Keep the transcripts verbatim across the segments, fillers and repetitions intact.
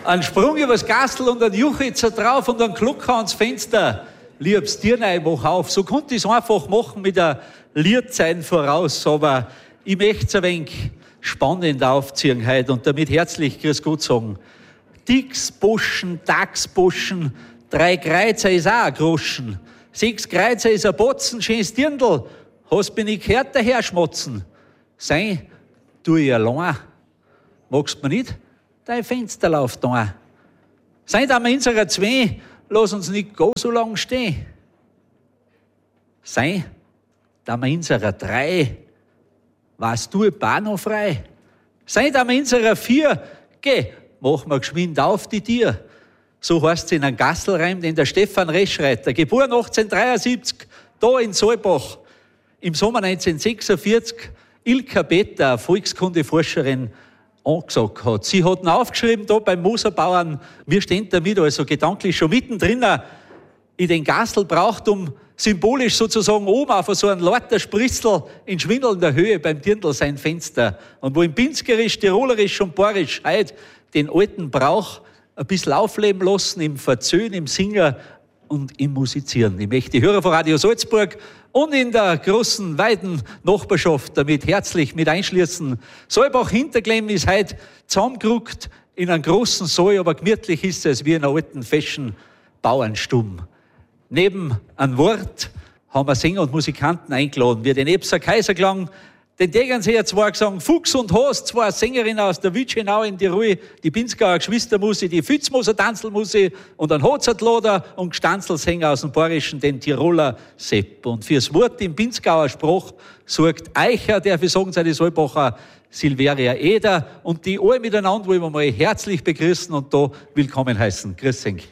Ein Sprung übers Gastel und ein Juchitzer drauf und ein Klucker ans Fenster. Lieb's dir nein, mach auf. So konnte ich es einfach machen mit der Lierzeit voraus, aber ich möchte es ein wenig spannend aufziehen heute und damit herzlich Grüß Gott sagen. Dixbuschen, Dachsbuschen, drei Kreuzer ist auch ein Groschen. Sechs Kreuzer ist ein Botzen, schönes Dirndl. Hast mich nicht gehört, daher schmotzen. Sein, tu ich allein. Magst du mir nicht dein Fensterlauf da? Sein, da wir unserer zwei, lass uns nicht go so lang stehen. Sein, da wir unserer drei, warst du ein Bahnhof frei. Sein, da wir unserer vier, geh, mach mal geschwind auf die Tier. So heißt es in einem Gastelreim, den der Stefan Reschreiter, geboren achtzehnhundertdreiundsiebzig, da in Saalbach, im Sommer neunzehnhundertsechsundvierzig, Ilka Peter, Volkskundeforscherin, angesagt hat. Sie hat ihn aufgeschrieben, da beim Moserbauern, wir stehen damit, also gedanklich schon mittendrin in den Gastelbrauchtum, symbolisch sozusagen oben auf so einem lauter Spritzel in schwindelnder Höhe beim Dirndl sein Fenster. Und wo im Pinzgerisch, Tirolerisch und Borisch heute den alten Brauch ein bisschen aufleben lassen, im Verzöhnen, im Singen und im Musizieren. Ich möchte die Hörer von Radio Salzburg und in der großen, weiten Nachbarschaft damit herzlich mit einschließen. Saalbach-Hinterglemm ist heute zusammengerückt in einem großen Saal, aber gemütlich ist es wie in einer alten feschen Bauernstumm. Neben einem Wort haben wir Sänger und Musikanten eingeladen. Wir den Ebser Kaiserklang, den Tegernseer zwei gesungen, Fuchs und Haas, zwei Sängerinnen aus der Witschenau in Tirol, die Pinzgauer Geschwistermusik, die Fützmoser Tanzelmusik und ein Hozertloder und Gstanzelsänger aus dem Bayerischen, den Tiroler Sepp. Und fürs Wort im Pinzgauer Spruch sorgt Eicher, der für sagen sei die Saalbacher Silveria Eder, und die alle miteinander wollen wir mal herzlich begrüßen und da willkommen heißen. Grüß euch.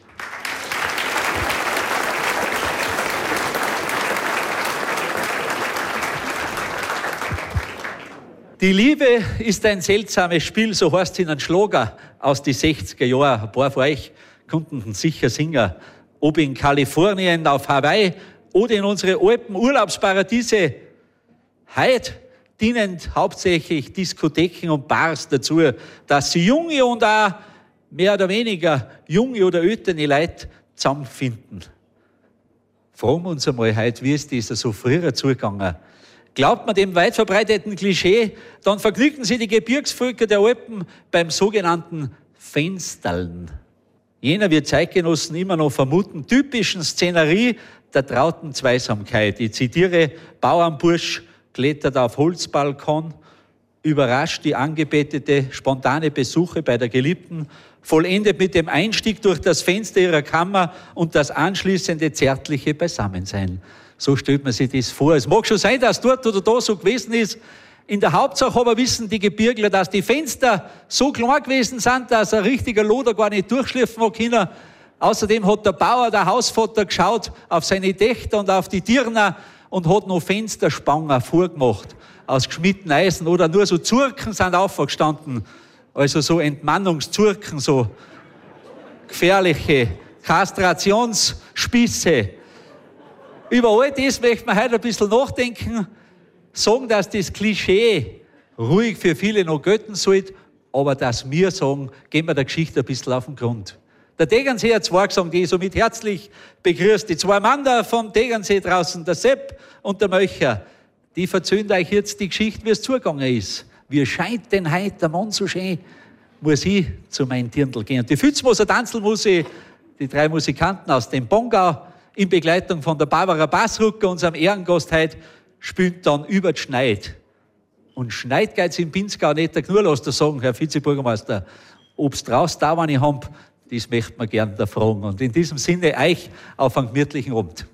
Die Liebe ist ein seltsames Spiel, so heißt es in einem Schlager aus den sechziger Jahren. Ein paar von euch konnten sicher singen. Ob in Kalifornien, auf Hawaii oder in unsere Alpen, Urlaubsparadiese. Heute dienen hauptsächlich Diskotheken und Bars dazu, dass sie junge und auch mehr oder weniger junge oder ältere Leute zusammenfinden. Fragen wir uns einmal heute, wie ist das so früher zugegangen? Glaubt man dem weit verbreiteten Klischee, dann vergnügen sie die Gebirgsvölker der Alpen beim sogenannten Fensterln. Jener wird Zeitgenossen immer noch vermuten, typischen Szenerie der trauten Zweisamkeit. Ich zitiere, Bauernbursch klettert auf Holzbalkon, überrascht die Angebetete, spontane Besuche bei der Geliebten, vollendet mit dem Einstieg durch das Fenster ihrer Kammer und das anschließende zärtliche Beisammensein. So stellt man sich das vor. Es mag schon sein, dass dort oder da so gewesen ist. In der Hauptsache aber wissen die Gebirgler, dass die Fenster so klein gewesen sind, dass ein richtiger Loder gar nicht durchschlüpfen hat können. Außerdem hat der Bauer, der Hausvater, geschaut auf seine Töchter und auf die Dirner und hat noch Fensterspangen vorgemacht aus geschmiedetem Eisen, oder nur so Zurken sind aufgestanden. Also so Entmannungszurken, so gefährliche Kastrationsspieße. Über all das möchte man heute ein bisschen nachdenken, sagen, dass das Klischee ruhig für viele noch gelten sollte, aber dass wir sagen, gehen wir der Geschichte ein bisschen auf den Grund. Der Tegernsee hat zwei gesagt, die ich somit herzlich begrüßt. Die zwei Männer vom Tegernsee draußen, der Sepp und der Möcher, die erzählen euch jetzt die Geschichte, wie es zugegangen ist. Wie scheint denn heute der Mann so schön, muss ich zu meinem Dirndl gehen. Und die Fützmoser Tanzelmusik, die drei Musikanten aus dem Bongau, in Begleitung von der Barbara Bassrucker, unserem Ehrengast heute, spielt dann über die Schneid. Und Schneid geht's im Pinzgau nicht, der Knur lässt er sagen, Herr Vizebürgermeister, ob's draus da, wenn ich hab, das möchte man gern da fragen. Und in diesem Sinne, euch auf einen gemütlichen Abend.